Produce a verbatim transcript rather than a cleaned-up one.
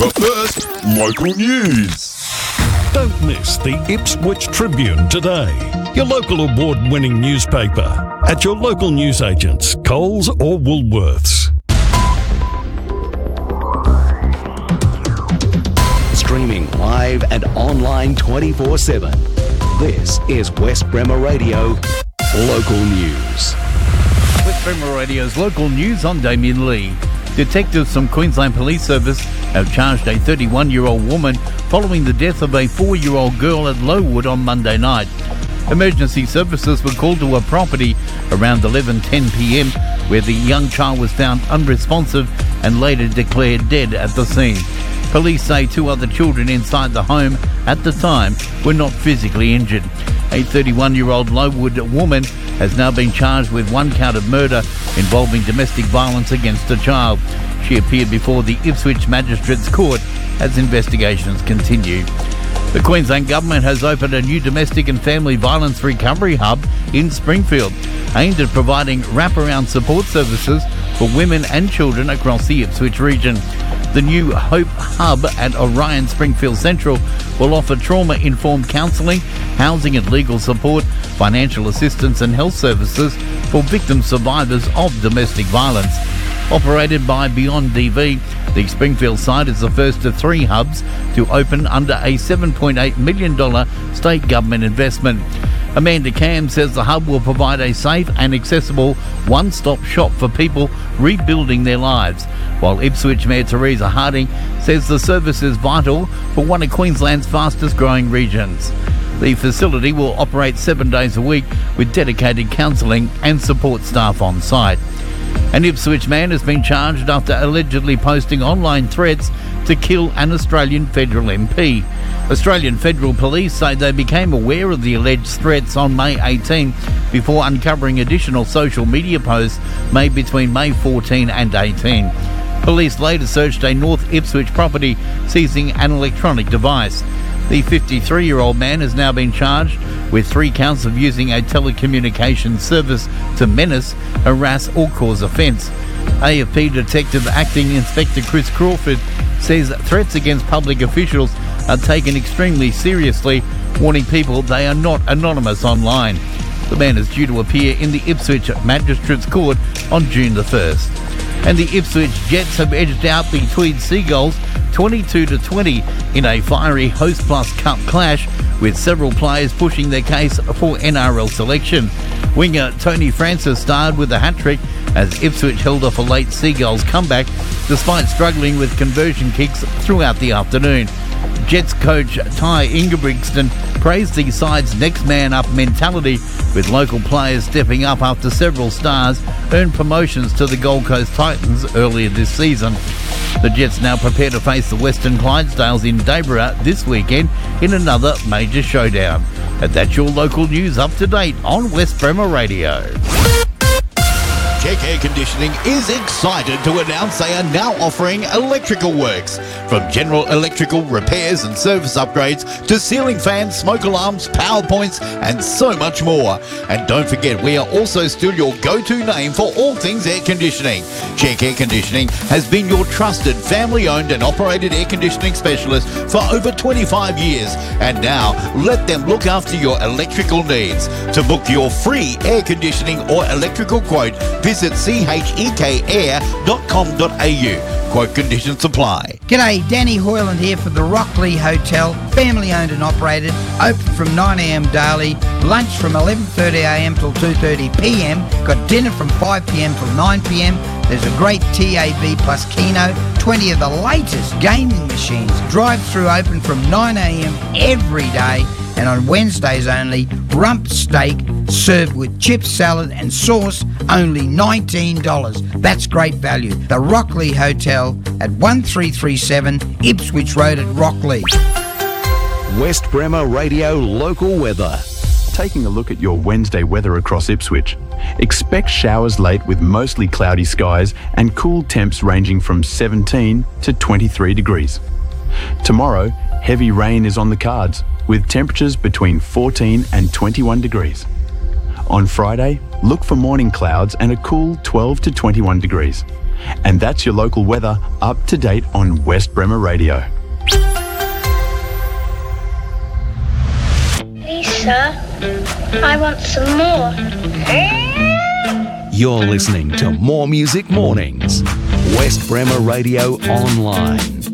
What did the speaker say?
But first, local news. Don't miss the Ipswich Tribune today, your local award-winning newspaper, at your local newsagents, Coles or Woolworths. Streaming live and online twenty-four seven. This is West Bremer Radio Local News. West Bremer Radio's local news. I'm Damien Lee. Detectives from Queensland Police Service have charged a thirty-one-year-old woman following the death of a four-year-old girl at Lowood on Monday night. Emergency services were called to a property around eleven ten p m where the young child was found unresponsive and later declared dead at the scene. Police say two other children inside the home at the time were not physically injured. A thirty-one-year-old Lowood woman has now been charged with one count of murder involving domestic violence against a child. She appeared before the Ipswich Magistrates Court as investigations continue. The Queensland Government has opened a new domestic and family violence recovery hub in Springfield, aimed at providing wraparound support services for women and children across the Ipswich region. The new Hope Hub at Orion Springfield Central will offer trauma-informed counselling, housing and legal support, financial assistance and health services for victim survivors of domestic violence. Operated by Beyond D V, the Springfield site is the first of three hubs to open under a seven point eight million dollars state government investment. Amanda Cam says the hub will provide a safe and accessible one-stop shop for people rebuilding their lives, while Ipswich Mayor Teresa Harding says the service is vital for one of Queensland's fastest-growing regions. The facility will operate seven days a week with dedicated counselling and support staff on site. An Ipswich man has been charged after allegedly posting online threats to kill an Australian federal M P. Australian Federal Police say they became aware of the alleged threats on May eighteenth before uncovering additional social media posts made between May fourteenth and eighteenth. Police later searched a North Ipswich property, seizing an electronic device. The fifty-three-year-old man has now been charged with three counts of using a telecommunications service to menace, harass or cause offence. A F P Detective Acting Inspector Chris Crawford says threats against public officials are taken extremely seriously, warning people they are not anonymous online. The man is due to appear in the Ipswich Magistrates Court on June the first. And the Ipswich Jets have edged out the Tweed Seagulls twenty-two to twenty in a fiery Host Plus Cup clash, with several players pushing their case for N R L selection. Winger Tony Francis starred with a hat-trick as Ipswich held off a late Seagulls comeback despite struggling with conversion kicks throughout the afternoon. Jets coach Ty Ingebrigtsen praised the side's next man up mentality, with local players stepping up after several stars earned promotions to the Gold Coast Titans earlier this season. The Jets now prepare to face the Western Clydesdales in Debra this weekend in another major showdown. And that's your local news up to date on West Bremer Radio. Check Air Conditioning is excited to announce they are now offering electrical works. From general electrical repairs and service upgrades to ceiling fans, smoke alarms, power points and so much more. And don't forget, we are also still your go-to name for all things air conditioning. Check Air Conditioning has been your trusted family-owned and operated air conditioning specialist for over twenty-five years. And now, let them look after your electrical needs. To book your free air conditioning or electrical quote, visit c h e k air dot com dot a u. Quote conditions apply. G'day, Danny Hoyland here for the Rockley Hotel, family owned and operated, open from nine a m daily, lunch from eleven thirty a m till two thirty p m, got dinner from five p m till nine p m. There's a great T A V plus Keno, twenty of the latest gaming machines, drive-through open from nine a m every day, and on Wednesdays only, rump steak served with chips, salad and sauce, only nineteen dollars. That's great value. The Rockley Hotel at one three three seven Ipswich Road at Rockley. West Bremer Radio Local Weather. Taking a look at your Wednesday weather across Ipswich. Expect showers late with mostly cloudy skies and cool temps ranging from seventeen to twenty-three degrees. Tomorrow, heavy rain is on the cards, with temperatures between fourteen and twenty-one degrees. On Friday, look for morning clouds and a cool twelve to twenty-one degrees. And that's your local weather up to date on West Bremer Radio. Lisa, I want some more. You're listening to More Music Mornings. West Bremer Radio Online.